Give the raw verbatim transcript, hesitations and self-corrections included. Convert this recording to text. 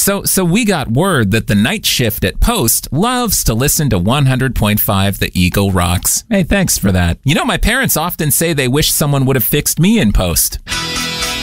So, so we got word that the night shift at Post loves to listen to one hundred point five The Eagle Rocks. Hey, thanks for that. You know, my parents often say they wish someone would have fixed me in Post.